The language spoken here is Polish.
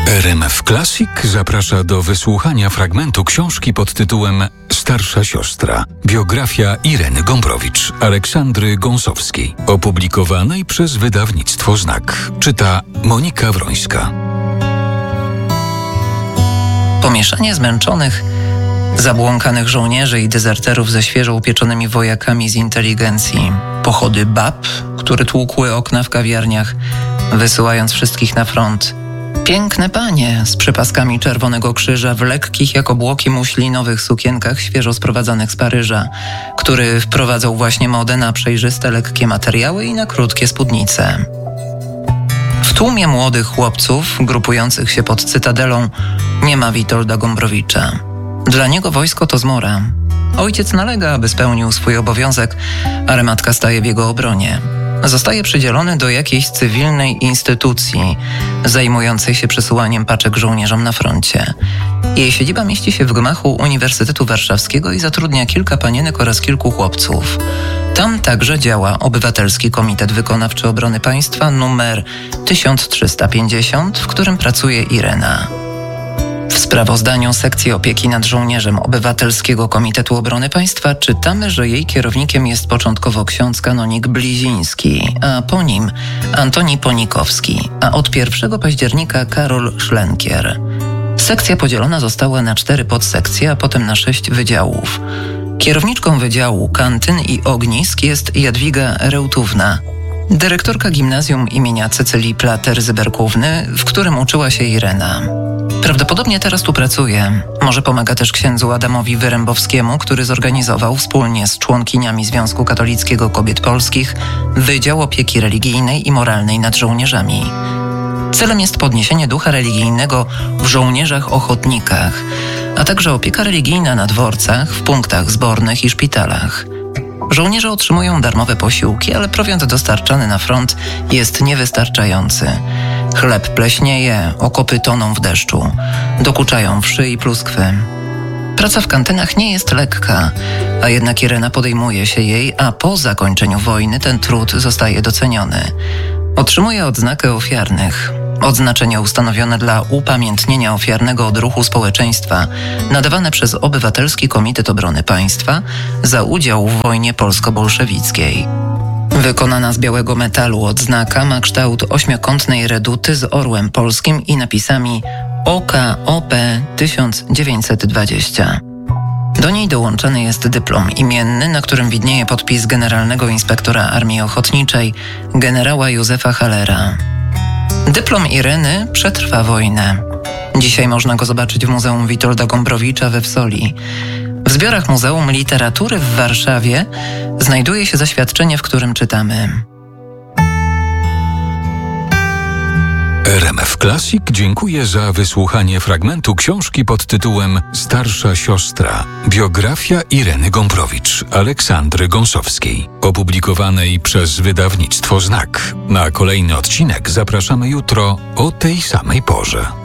RMF Classic zaprasza do wysłuchania fragmentu książki pod tytułem Starsza siostra. Biografia Ireny Gombrowicz, Aleksandry Gąsowskiej, opublikowanej przez wydawnictwo Znak. Czyta Monika Wrońska. Pomieszanie zmęczonych, zabłąkanych żołnierzy i dezerterów ze świeżo upieczonymi wojakami z inteligencji. Pochody bab, które tłukły okna w kawiarniach, wysyłając wszystkich na front. Piękne panie z przypaskami Czerwonego Krzyża w lekkich jak obłoki muślinowych sukienkach świeżo sprowadzanych z Paryża, który wprowadzał właśnie modę na przejrzyste, lekkie materiały i na krótkie spódnice. W tłumie młodych chłopców, grupujących się pod Cytadelą, nie ma Witolda Gombrowicza. Dla niego wojsko to zmora. Ojciec nalega, aby spełnił swój obowiązek, ale matka staje w jego obronie. Zostaje przydzielony do jakiejś cywilnej instytucji zajmującej się przesyłaniem paczek żołnierzom na froncie. Jej siedziba mieści się w gmachu Uniwersytetu Warszawskiego i zatrudnia kilka panienek oraz kilku chłopców. Tam także działa Obywatelski Komitet Wykonawczy Obrony Państwa numer 1350, w którym pracuje Irena. W sprawozdaniu sekcji opieki nad żołnierzem Obywatelskiego Komitetu Obrony Państwa czytamy, że jej kierownikiem jest początkowo ksiądz kanonik Bliziński, a po nim Antoni Ponikowski, a od 1 października Karol Szlenkier. Sekcja podzielona została na 4 podsekcje, a potem na 6 wydziałów. Kierowniczką Wydziału Kantyn i Ognisk jest Jadwiga Reutówna, dyrektorka gimnazjum imienia Cecylii Plater-Zyberkówny, w którym uczyła się Irena. Prawdopodobnie teraz tu pracuje. Może pomaga też księdzu Adamowi Wyrębowskiemu, który zorganizował wspólnie z członkiniami Związku Katolickiego Kobiet Polskich Wydział Opieki Religijnej i Moralnej nad Żołnierzami. Celem jest podniesienie ducha religijnego w żołnierzach ochotnikach, a także opieka religijna na dworcach, w punktach zbornych i szpitalach. Żołnierze otrzymują darmowe posiłki, ale prowiant dostarczany na front jest niewystarczający. Chleb pleśnieje, okopy toną w deszczu, dokuczają wszy i pluskwy. Praca w kantynach nie jest lekka, a jednak Irena podejmuje się jej, a po zakończeniu wojny ten trud zostaje doceniony. Otrzymuje odznakę ofiarnych. Odznaczenie ustanowione dla upamiętnienia ofiarnego odruchu społeczeństwa, nadawane przez Obywatelski Komitet Obrony Państwa za udział w wojnie polsko-bolszewickiej. Wykonana z białego metalu odznaka ma kształt 8-kątnej reduty z orłem polskim i napisami OKOP 1920. Do niej dołączony jest dyplom imienny, na którym widnieje podpis generalnego inspektora Armii Ochotniczej, generała Józefa Hallera. Dyplom Ireny przetrwa wojnę. Dzisiaj można go zobaczyć w Muzeum Witolda Gombrowicza we Wsoli. W zbiorach Muzeum Literatury w Warszawie znajduje się zaświadczenie, w którym czytamy: RMF Classic dziękuję za wysłuchanie fragmentu książki pod tytułem Starsza siostra. Biografia Ireny Gombrowicz, Aleksandry Gąsowskiej, opublikowanej przez wydawnictwo Znak. Na kolejny odcinek zapraszamy jutro o tej samej porze.